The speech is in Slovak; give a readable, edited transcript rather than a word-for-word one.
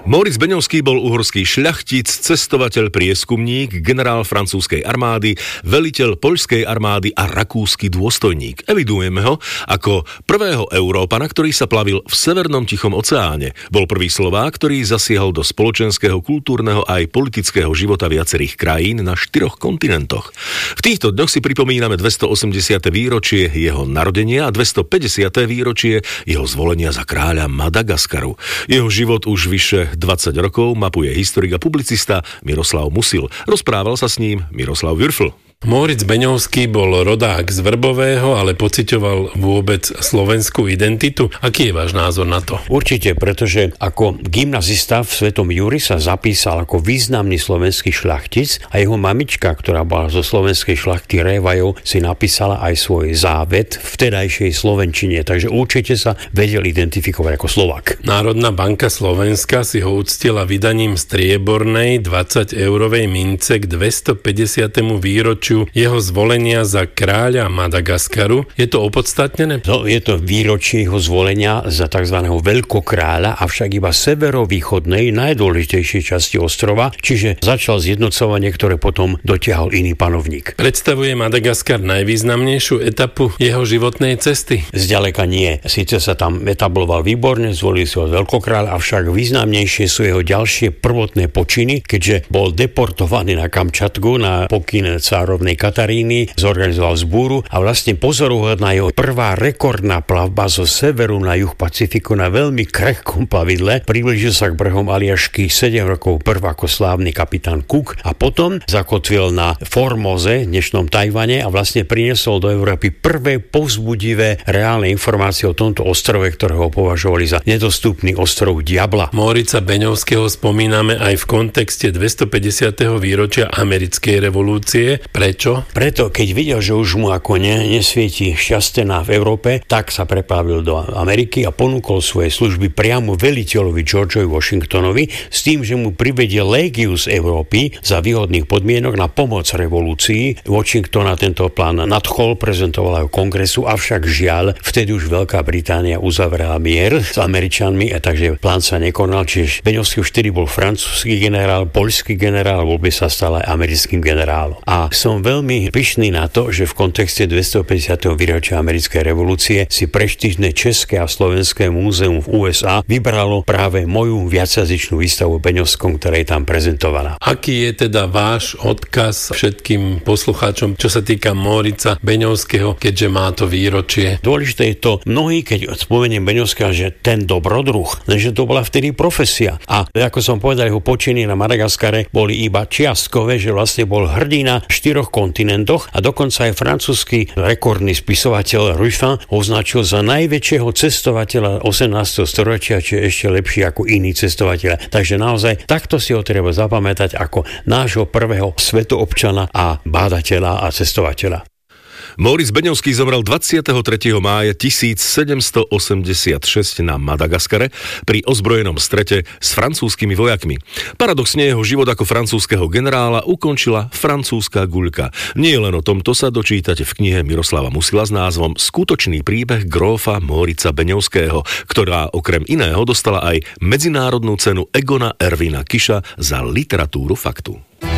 Móricz Beňovský bol uhorský šľachtic, cestovateľ, prieskumník, generál francúzskej armády, veliteľ poľskej armády a rakúsky dôstojník. Evidujeme ho ako prvého Európana, ktorý sa plavil v Severnom Tichom oceáne. Bol prvý Slovák, ktorý zasiahol do spoločenského, kultúrneho aj politického života viacerých krajín na 4 kontinentoch. V týchto dňoch si pripomíname 280. výročie jeho narodenia a 250. výročie jeho zvolenia za kráľa Madagaskaru. Jeho život už vyše 20 rokov mapuje historik a publicista Miroslav Musil. Rozprával sa s ním Miroslav Würfl. Móricz Beňovský bol rodák z Vrbového, ale pociťoval vôbec slovenskú identitu. Aký je váš názor na to? Určite, pretože ako gymnazista v Svetom Juri sa zapísal ako významný slovenský šľachtic a jeho mamička, ktorá bola zo slovenskej šlachty Révajov, si napísala aj svoj závet v vtedajšej slovenčine, takže určite sa vedel identifikovať ako Slovák. Národná banka Slovenska si ho uctila vydaním striebornej 20-eurovej mince k 250. výročiu jeho zvolenia za kráľa Madagaskaru. Je to opodstatnené? Je to výročie jeho zvolenia za tzv. Veľkokráľa, avšak iba severovýchodnej, najdôležitejšej časti ostrova, čiže začal zjednocovanie, ktoré potom dotiahol iný panovník. Predstavuje Madagaskar najvýznamnejšiu etapu jeho životnej cesty? Zďaleka nie. Síce sa tam etabloval výborne, zvolil si ho veľkokráľ, avšak významnejšie sú jeho ďalšie prvotné počiny, keďže bol deportovaný na Kamčatku na pokyn cárovnej Kataríny, zorganizoval vzbúru a vlastne pozoruhodná jeho prvá rekordná plavba zo severu na juh Pacifiku na veľmi krehkom plavidle. Priblížil sa k brehom Aliašky 7 rokov prv ako slávny kapitán Cook a potom zakotvil na Formoze, dnešnom Tajvane, a vlastne priniesol do Európy prvé povzbudivé reálne informácie o tomto ostrove, ktorého považovali za nedostupný ostrov Diabla. Mórica Beňovského spomíname aj v kontexte 250. výročia americkej revolúcie. Prečo? Preto, keď videl, že už mu ako nesvieti šťastená v Európe, tak sa preplavil do Ameriky a ponúkol svoje služby priamo veliteľovi Georgeovi Washingtonovi s tým, že mu privedie légiu z Európy za výhodných podmienok na pomoc revolúcii. Washingtona tento plán nadchol, prezentoval aj kongresu, avšak žiaľ, vtedy už Veľká Británia uzavrela mier s Američanmi, a takže plán sa nekonal, čiže Beňovský už vtedy bol francúzsky generál, poľský generál, bol by sa stal aj americkým generálom. A som veľmi pyšný na to, že v kontexte 250. výročia americkej revolúcie si prestížne České a Slovenské múzeum v USA vybralo práve moju viacjazyčnú výstavu Beňovskom, ktorá je tam prezentovaná. Aký je teda váš odkaz všetkým poslucháčom, čo sa týka Mórica Beňovského, keďže má to výročie? Dôležité je to, mnohí, keď spomeniem Beňovského, že ten dobrodruh, že to bola vtedy profesia. A ako som povedal, jeho počiny na Madagaskare boli iba čiastkové, že vlastne bol hrdina 4 kontinentoch a dokonca aj francúzsky rekordný spisovateľ Ruffin označil za najväčšieho cestovateľa 18. storočia, či ešte lepší ako iní cestovateľe. Takže naozaj takto si ho treba zapamätať ako nášho prvého svetoobčana a bádateľa a cestovateľa. Móricz Beňovský zomrel 23. mája 1786 na Madagaskare pri ozbrojenom strete s francúzskymi vojakmi. Paradoxne jeho život ako francúzskeho generála ukončila francúzska guľka. Nie len o tomto sa dočítate v knihe Miroslava Musila s názvom Skutočný príbeh grófa Mórica Beňovského, ktorá okrem iného dostala aj medzinárodnú cenu Egona Ervina Kisha za literatúru faktu.